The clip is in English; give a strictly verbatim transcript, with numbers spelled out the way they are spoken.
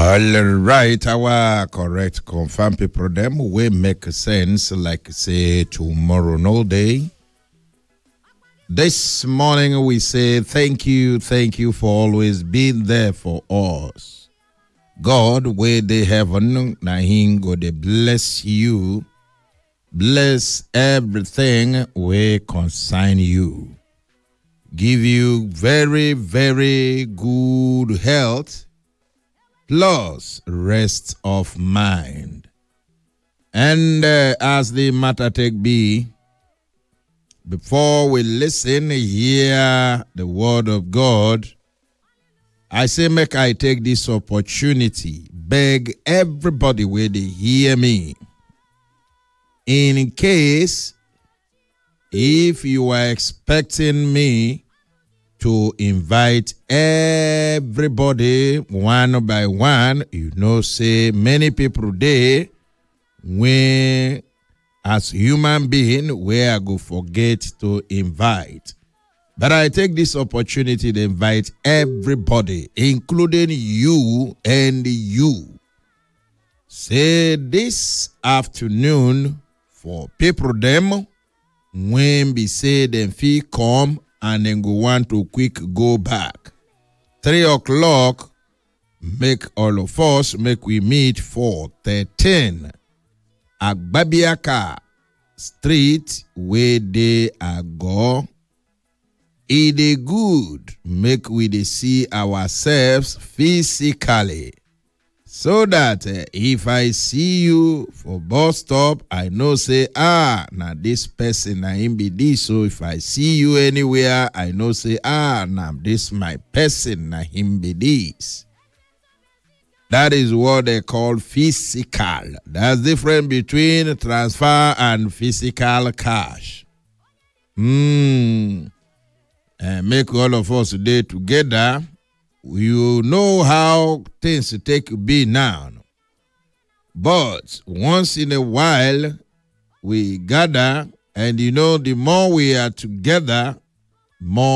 All right, our correct confirm people them will make sense like say tomorrow no day. This morning we say thank you, thank you for always being there for us. God where they heaven na him go they bless you. Bless everything we consign you. Give you very, very good health. Plus rest of mind. And uh, as the matter take be, before we listen, hear the word of God, I say make I take this opportunity, beg everybody where they hear me. In case, if you are expecting me to invite everybody one by one, you know, say many people there, when as human being, where I go forget to invite. But I take this opportunity to invite everybody, including you and you. Say this afternoon for people them, when we say them fee come and then go want to quick go back. Three o'clock, make all of us, make we meet for thirteen. Agbabiaka Street, where they are go. It is good, make we dey see ourselves physically. So that uh, if I see you for bus stop, I know say, ah, now this person, na him be this. So if I see you anywhere, I know say, ah, now this my person, na him be this. That is what they call physical. That's different between transfer and physical cash. Hmm. And make all of us today together. You know how things take be now. But once in a while, we gather, and you know, the more we are together, more